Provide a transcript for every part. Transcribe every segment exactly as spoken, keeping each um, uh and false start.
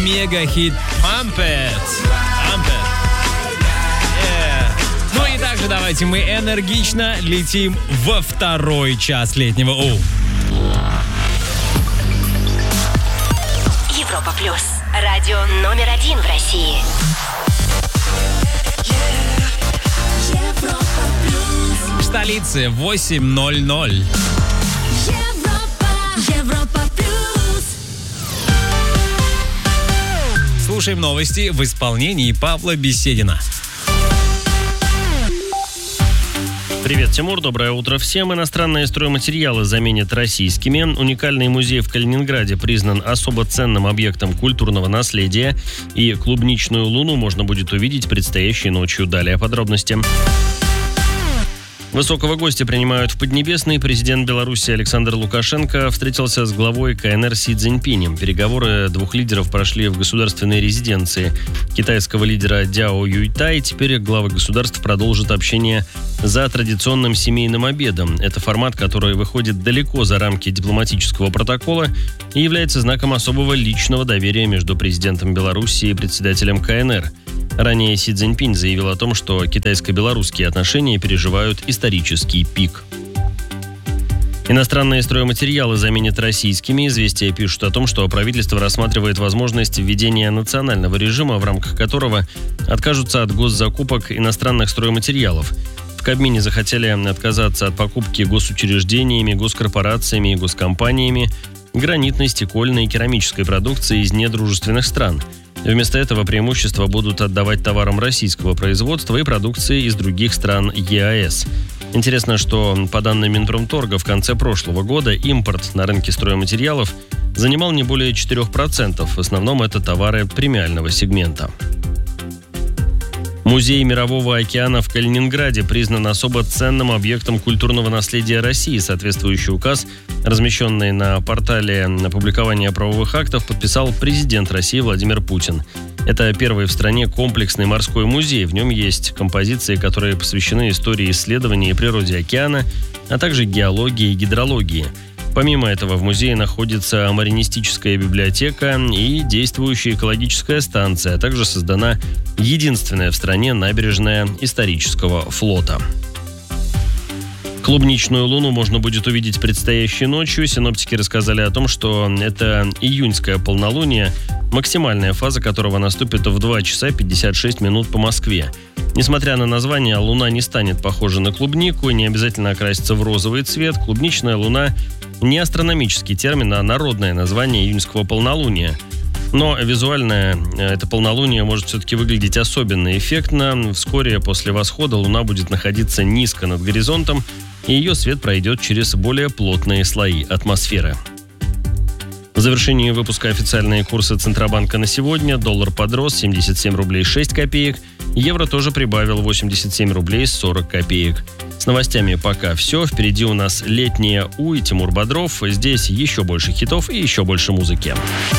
мега-хит Pump It. Pump It. Yeah. Ну и также давайте мы энергично летим во второй час летнего У. Европа Плюс. Радио номер один в России. В столице восемь ноль ноль. Европа Плюс. Слушаем новости в исполнении Павла Беседина. Привет, Тимур, доброе утро всем. Иностранные стройматериалы заменят российскими. Уникальный музей в Калининграде признан особо ценным объектом культурного наследия. И клубничную луну можно будет увидеть предстоящей ночью. Далее подробности. Высокого гостя принимают в Поднебесной. Президент Беларуси Александр Лукашенко встретился с главой КНР Си Цзиньпинем. Переговоры двух лидеров прошли в государственной резиденции китайского лидера Дяо Юйтай. Теперь главы государств продолжат общение за традиционным семейным обедом. Это формат, который выходит далеко за рамки дипломатического протокола и является знаком особого личного доверия между президентом Беларуси и председателем КНР. Ранее Си Цзиньпинь заявил о том, что китайско-белорусские отношения переживают исторический пик. Иностранные стройматериалы заменят российскими. «Известия» пишут о том, что правительство рассматривает возможность введения национального режима, в рамках которого откажутся от госзакупок иностранных стройматериалов. В Кабмине захотели отказаться от покупки госучреждениями, госкорпорациями и госкомпаниями гранитной, стекольной и керамической продукции из недружественных стран. Вместо этого преимущество будут отдавать товарам российского производства и продукции из других стран ЕАЭС. Интересно, что по данным Минпромторга в конце прошлого года импорт на рынке стройматериалов занимал не более четыре процента. В основном это товары премиального сегмента. Музей Мирового океана в Калининграде признан особо ценным объектом культурного наследия России. Соответствующий указ, размещенный на портале опубликования правовых актов, подписал президент России Владимир Путин. Это первый в стране комплексный морской музей. В нем есть композиции, которые посвящены истории исследования и природе океана, а также геологии и гидрологии. Помимо этого в музее находится маринистическая библиотека и действующая экологическая станция, а также создана единственная в стране набережная исторического флота. Клубничную луну можно будет увидеть предстоящей ночью. Синоптики рассказали о том, что это июньское полнолуние, максимальная фаза которого наступит в два часа пятьдесят шесть минут по Москве. Несмотря на название, луна не станет похожа на клубнику и не обязательно окрасится в розовый цвет. Клубничная луна – не астрономический термин, а народное название июньского полнолуния. Но визуально это полнолуние может все-таки выглядеть особенно эффектно. Вскоре после восхода луна будет находиться низко над горизонтом, и ее свет пройдет через более плотные слои атмосферы. В завершении выпуска официальные курсы Центробанка на сегодня. Доллар подрос семьдесят семь рублей шесть копеек. Евро тоже прибавил восемьдесят семь рублей сорок копеек. С новостями пока все. Впереди у нас летнее У и Тимур Бодров. Здесь еще больше хитов и еще больше музыки.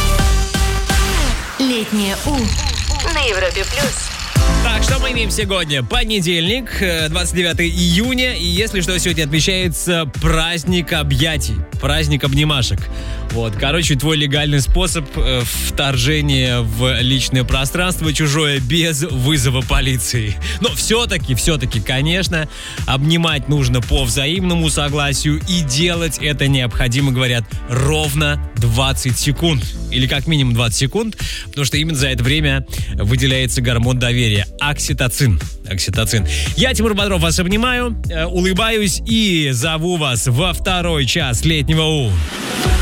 Летнее У на Европе Плюс. Так, что мы имеем сегодня? Понедельник, двадцать девятого июня. И если что, сегодня отмечается праздник объятий, праздник обнимашек. Вот, короче, твой легальный способ э, вторжения в личное пространство чужое без вызова полиции. Но все-таки, все-таки, конечно, обнимать нужно по взаимному согласию. И делать это необходимо, говорят, ровно двадцать секунд. Или как минимум двадцать секунд. Потому что именно за это время выделяется гормон доверия. Окситоцин. Окситоцин. Я, Тимур Бодров, вас обнимаю, э, улыбаюсь и зову вас во второй час летнего У.